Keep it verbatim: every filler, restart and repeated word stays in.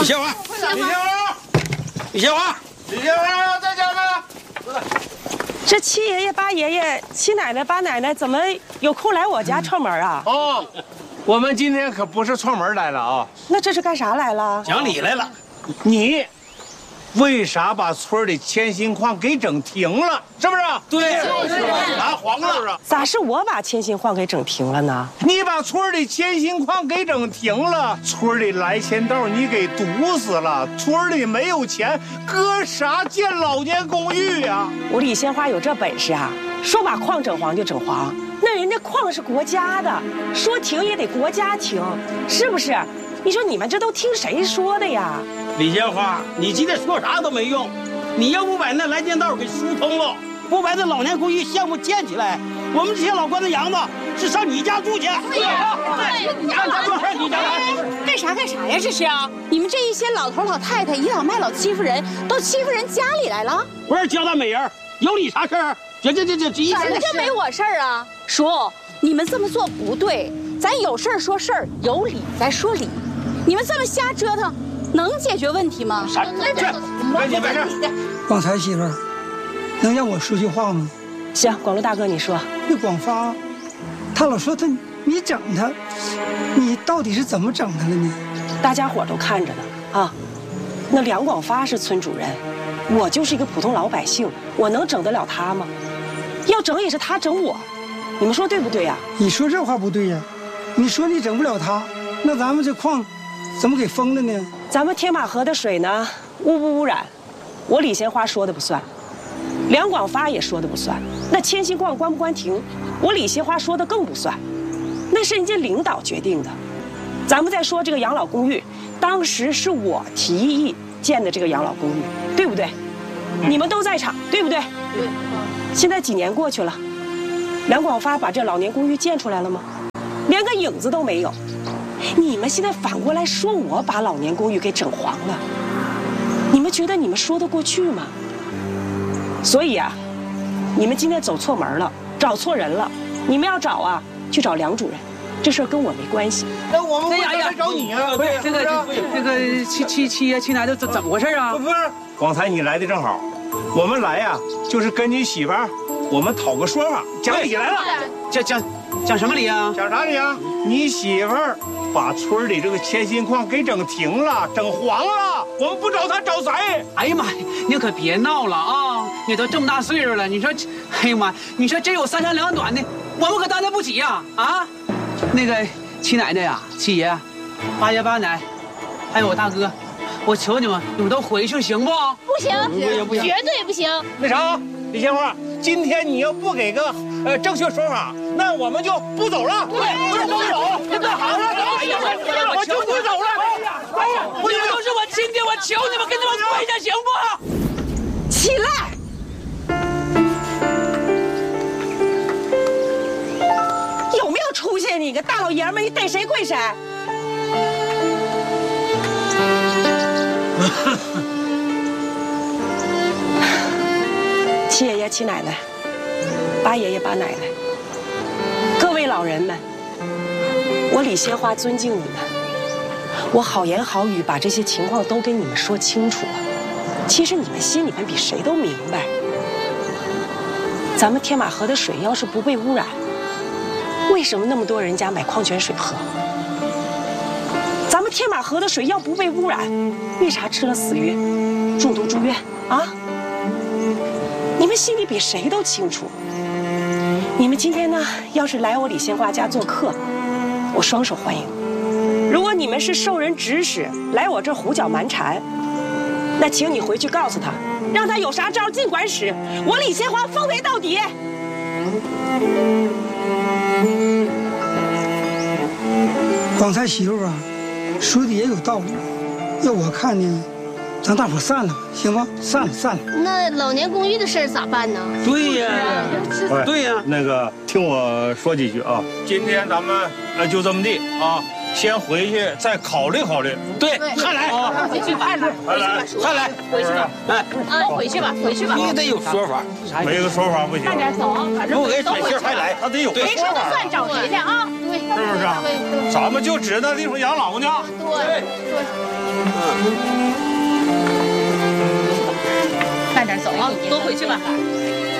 李鲜花，李鲜花，李鲜花，李鲜花在家呢。 这七爷爷、八爷爷、七奶奶、八奶奶怎么有空来我家串门啊？ 哦，我们今天可不是串门来了啊。 那这是干啥来了？ 讲理来了。 你为啥把村里铅锌矿给整停了？是不是？ 对，拿黄了。 咋是我把铅锌矿给整停了呢？ 你把村里铅锌矿给整停了，村里来钱道你给堵死了，村里没有钱，搁啥建老年公寓呀？ 我李鲜花有这本事啊，说把矿整黄就整黄，那人家矿是国家的，说停也得国家停，是不是？你说你们这都听谁说的呀？ 李鲜花，你今天说啥都没用，你要不把那来钱道给疏通了，不把这老年公寓项目建起来，我们这些老关子羊子是上你家住去。对呀，对，你家住上你家来。 干啥干啥呀？这是啊！你们这一些老头老太太倚老卖老欺负人，都欺负人家里来了。 不是焦大美人，有你啥事儿？这这这这这一怎么就没我事儿啊？叔，你们这么做不对，咱有事儿说事儿，有理咱说理。你们这么瞎折腾，能解决问题吗？ 啥？这没事没事。 广才媳妇儿，能让我说句话吗？ 行，广路大哥你说。 那广发，他老说他你整他，你到底是怎么整他了呢？ 大家伙都看着呢啊！那梁广发是村主任，我就是一个普通老百姓，我能整得了他吗？要整也是他整我，你们说对不对呀？ 你说这话不对呀！你说你整不了他，那咱们这矿怎么给封了呢？ 咱们天马河的水呢，污不污染，我李鲜花说的不算，梁广发也说的不算。那铅锌矿关不关停，我李鲜花说的更不算，那是人家领导决定的。咱们再说这个养老公寓，当时是我提议建的这个养老公寓，对不对？你们都在场，对不对？对。现在几年过去了，梁广发把这老年公寓建出来了吗？连个影子都没有。你们现在反过来说我把老年公寓给整黄了，你们觉得你们说得过去吗？所以啊，你们今天走错门了，找错人了。你们要找啊，去找梁主任，这事儿跟我没关系。 那我们为啥来找你啊？ 不是这个这个七七七爷七奶奶怎怎么回事啊？ 不是，广才你来的正好，我们来呀，就是跟你媳妇儿我们讨个说法，讲理来了。 讲讲讲什么理啊？ 讲啥理啊？你媳妇儿把村里这个铅锌矿给整停了，整黄了，我们不找他找谁？ 哎呀妈呀，你可别闹了啊！你都这么大岁数了，你说，哎呀妈，你说真有三长两短的，我们可担待不起呀！啊，那个七奶奶呀、七爷、八爷八奶，还有我大哥，我求你们，你们都回去行不？ 不行， 不行， 绝对不行。 那啥，李鲜花，今天你要不给个呃正确说法，那我们就不走了。对，不是不走，这干啥呢？哎呀，我就不走了。哎呀， 你们都是我亲爹，我求你们跟他们跪下行不？ 起来！有没有出息？你个大老爷们，你逮谁跪谁？七爷爷、七奶奶，八爷爷、八奶奶，各位老人们，我李鲜花尊敬你们，我好言好语把这些情况都跟你们说清楚了。其实你们心里面比谁都明白，咱们天马河的水要是不被污染，为什么那么多人家买矿泉水喝？咱们天马河的水要不被污染，为啥吃了死鱼，中毒住院啊？你们心里比谁都清楚。你们今天呢，要是来我李鲜花家做客，我双手欢迎。如果你们是受人指使来我这胡搅蛮缠，那请你回去告诉他，让他有啥招尽管使，我李鲜花奉陪到底。 广才媳妇啊，说的也有道理。要我看呢，咱大伙散了吧，行吗？散了散了。 那老年公寓的事儿咋办呢？ 对呀，对呀。 那个，听我说几句啊。今天咱们呃就这么地啊，先回去再考虑考虑。 对，还来啊，回去吧，还来， 还来， 还来， 回去吧， 来啊，回去吧，回去吧。 你得有说法， 没个说法不行。 快点走，反正不给短信还来， 他得有个没说法。 说的算，找谁去啊？对， 是不是？咱们就指那地方养老呢。 对对。 慢点走啊，多回去吧。